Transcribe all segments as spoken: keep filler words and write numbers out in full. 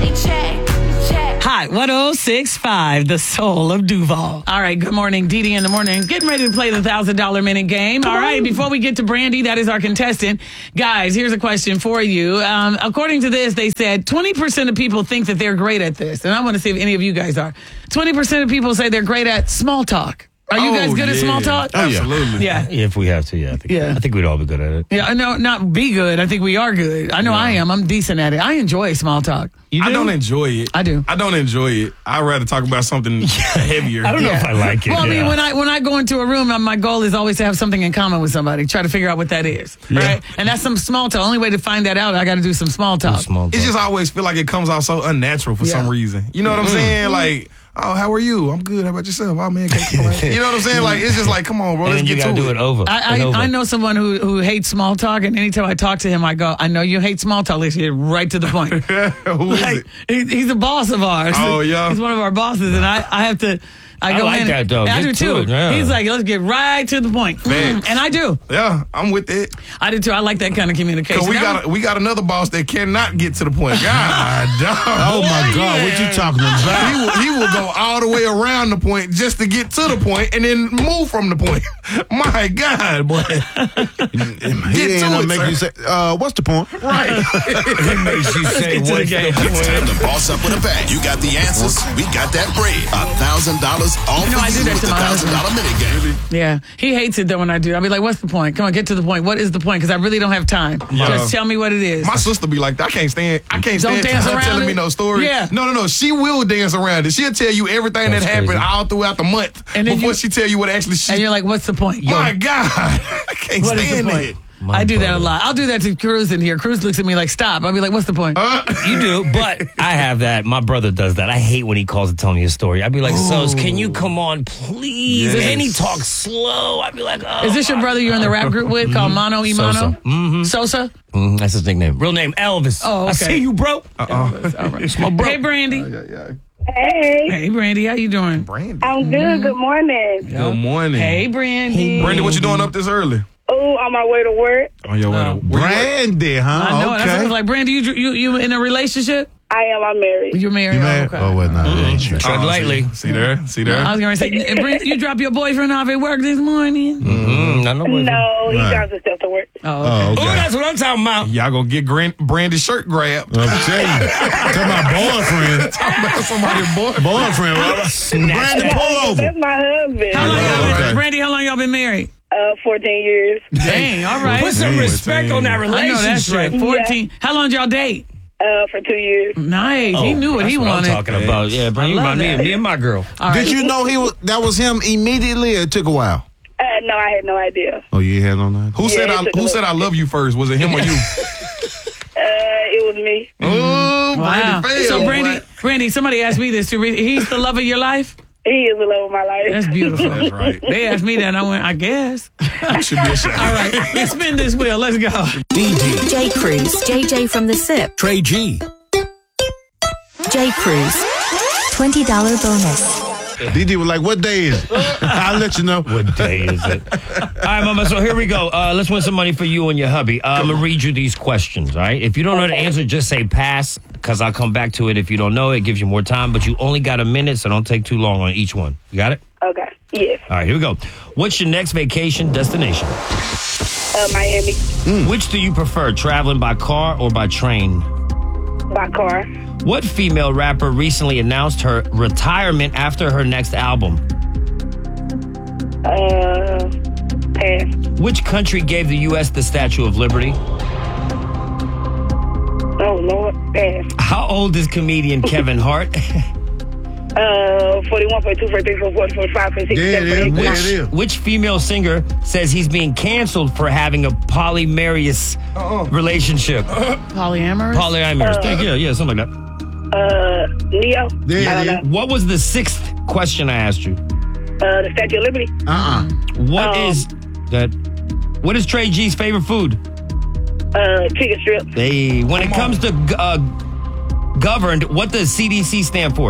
Hot one oh six point five, the soul of Duval. All right, good morning, Dee Dee in the morning. Getting ready to play the one thousand dollars minute game. All right, before we get to Brandy, that is our contestant. Guys, here's a question for you. Um, according to this, they said twenty percent of people think that they're great at this. And I want to see if any of you guys are. twenty percent of people say they're great at small talk. Are you guys Oh, good at yeah. small talk? Oh, yeah. Absolutely. Yeah. If we have to, yeah. I think, Yeah. I think we'd all be good at it. Yeah, I know, not be good. I think we are good. I know I am. I'm decent at it. I enjoy small talk. You do? I don't enjoy it. I do. I don't enjoy it. I'd rather talk about something heavier. I don't know if I like it. Well, I mean, yeah. when I when I go into a room, my goal is always to have something in common with somebody. Try to figure out what that is, right? And that's some small talk. Only way to find that out, I got to do some small talk. Small talk. It's just I always feel like it comes out so unnatural for Yeah. some reason. You know what I'm saying? Like, oh, how are you? I'm good. How about yourself? Oh, man, can't complain. You know what I'm saying? Like, it's just like, come on, bro. and Let's then you get got to to do it over. I, and I, over. I know someone who, who hates small talk, and anytime I talk to him, I go, I know you hate small talk. Let's get right to the point. Who is Like, it? he, he's a boss of ours. Oh, yeah? He's one of our bosses, and I, I have to. I, I go like in, that, though. I Get do to too. it, yeah. He's like, let's get right to the point. Mm, Facts. and I do. Yeah, I'm with it. I do too. I like that kind of communication. Because we That got, we got another boss that cannot get to the point. God, dog. Oh my God, what you talking about? He will, he will go all the way around the point just to get to the point and then move from the point. My God, boy. He Get ain't to gonna it, make sir. you say, uh, what's the point? Right. It makes you say, to the what's game. the point? It's time to boss up with a bang. You got the answers. We got that bread. A thousand dollars all You know, for I do you that with to the my thousand dollar minute game. Yeah, he hates it though when I do. I'll be like, "What's the point? Come on, get to the point. What is the point? Because I really don't have time. Just tell me what it is." My sister be like, I can't stand, I can't Don't stand dance her around telling it? me no story. Yeah. No, no, no. She will dance around it. She'll tell you everything That's that happened crazy. all throughout the month And then before you- she tell you what actually she. and you're like, "What's the point?" Yo, My God, I can't what is the stand point? it. My I do that a brother. lot. I'll do that to Cruz in here. Cruz looks at me like, "Stop." I'll be like, "What's the point?" You do, but I have that. My brother does that. I hate when he calls to tell me a story. I'd be like, Sos, can you come on, please? Yes. And he talks slow. I'd be like, oh. Is this your brother you're in the rap group with called Mono Imano? Sosa. Mm-hmm. Sosa? Mm, that's his nickname. Real name, Elvis. Oh, okay. I see you, bro. Elvis, all right. my bro. Hey, Brandy. Hey, Hey, Brandy. How you doing? Brandy. I'm good. Good morning. Good morning. Hey, Brandy. Brandy, what you doing up this early? Oh, on my way to work. On your way to where you at? Brandy, huh? I know. That's what I okay. was like, Brandy, you, you you in a relationship? I am. I'm married. You're married? You Oh, mad? okay. Oh, well, no, that ain't you. Tread Oh, lightly. See, see there? See there? I was going to say, eh, Brandy, you drop your boyfriend off at work this morning? Mm, not no, No, he Right. drives himself to work. Oh, okay. Oh, Oh, okay. that's what I'm talking about. Y'all gonna get Gran- Brandy's shirt grabbed. I'm telling you. Talking about boyfriend. Somebody's boy. Boyfriend. Brandy, pull over. That's my husband. How long y'all been, Okay. Brandy, how long y'all been married? Uh, fourteen years. Dang, all right. Put some respect on that I relationship. know that's right. fourteen. How long did y'all date? Uh, for two years. Nice. he knew what That's he what wanted. I'm talking about. Yeah, bring I you love by me that. and me and my girl. All right. Did you know he was, that was him immediately or it took a while? Uh, no, I had no idea. Oh, you had on that? Who Yeah, said it I took a who little said I love you first? Was it him or you? Uh, it was me. Oh, Wow. Brandy failed. So, Brandy, Brandy, somebody asked me this too. He's the love of your life? He is the love of my life. That's beautiful. That's right. They asked me that, and I went, I guess. You should be ashamed. All right, let's spin this wheel. Let's go. J. Cruz, J J from the S I P, Trey G. J. Cruz, twenty dollars bonus. D D was like, what day is it? I'll let you know. What day is it? All right, Mama, so here we go. Uh, let's win some money for you and your hubby. Uh, I'm going to read you these questions, all right? If you don't know the answer, just say pass, because I'll come back to it. If you don't know, it gives you more time, but you only got a minute, so don't take too long on each one. You got it? Okay. Yes. All right, here we go. What's your next vacation destination? Uh, Miami. Which do you prefer, traveling by car or by train? By car. What female rapper recently announced her retirement after her next album? Uh, pass. Which country gave the U S the Statue of Liberty? Oh, Lord. Pass. How old is comedian Kevin Hart? Uh, forty-one, forty-two, forty-three, forty-four, forty-five, forty-six, Yeah, it is. forty-eight, Yeah, forty-nine. it is. Which female singer says he's being canceled for having a polyamorous relationship? Polyamorous? Polyamorous. Thank you. Yeah, something like that. Uh, Leo. Yeah, I don't yeah. know. What was the sixth question I asked you? Uh, the Statue of Liberty. Uh-uh. What Oh. is that? What is Trey G's favorite food? Uh, chicken strip. Hey, when it comes to uh, governed, what does C D C stand for?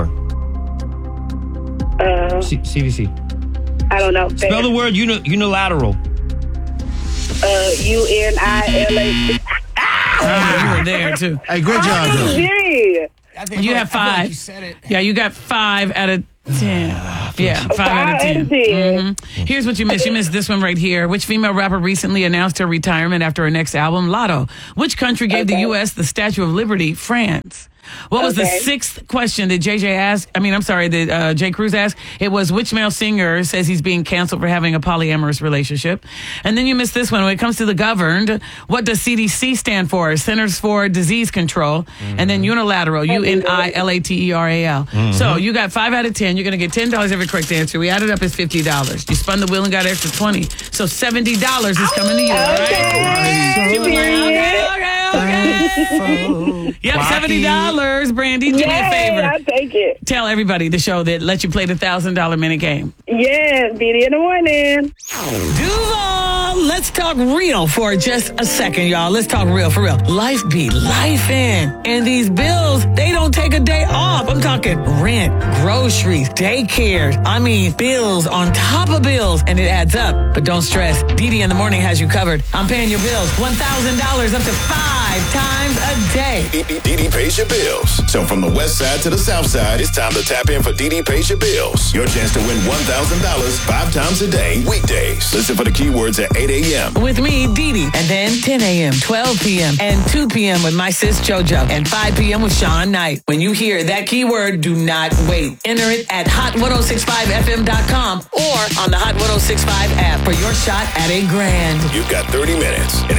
Uh, C- CDC. I don't know. Spell the word uni- unilateral. Uh, U N I L A. Oh, you were there, too. Hey, great job, though. Yeah. I think You I have feel like five. you said it. Yeah, you got five out of ten. Yeah, five, Five out of ten. out of ten. Mhm. Here's what you missed. You missed this one right here. Which female rapper recently announced her retirement after her next album, Lotto? Which country gave the Okay. U S the Statue of Liberty? France. What was the Okay. sixth question that J J asked? I mean, I'm sorry, that uh, Jay Cruz asked. It was which male singer says he's being canceled for having a polyamorous relationship? And then you missed this one. When it comes to the governed, what does C D C stand for? Centers for Disease Control. And then unilateral, U N I L A T E R A L. So you got five out of ten. You're going to get ten dollars every correct answer. We added up as fifty dollars. You spun the wheel and got extra twenty. So seventy dollars is coming to you, all right? She was like, okay, okay, okay. Yep, seventy dollars. Brandy, do me a Yay, favor. I'll take it. Tell everybody the show that lets you play the one thousand dollars minute game. Yes, Dee Dee in the morning. Duval, let's talk real for just a second, y'all. Let's talk real, for real. Life be life in. And these bills, they don't take a day off. I'm talking rent, groceries, daycare. I mean, bills on top of bills. And it adds up. But don't stress. Dee Dee in the morning has you covered. I'm paying your bills. one thousand dollars up to five times a day. Dee Dee pays your bills. So from the west side to the south side, it's time to tap in for Dee Dee pays your bills. Your chance to win one thousand dollars five times a day, weekdays. Listen for the keywords at eight a.m. With me, Dee Dee. And then ten a.m., twelve p.m., and two p.m. with my sis JoJo. And five p.m. with Sean Knight. When you hear that keyword, do not wait. Enter it at hot ten sixty-five f m dot com or on the Hot ten sixty-five app for your shot at a grand. You've got thirty minutes.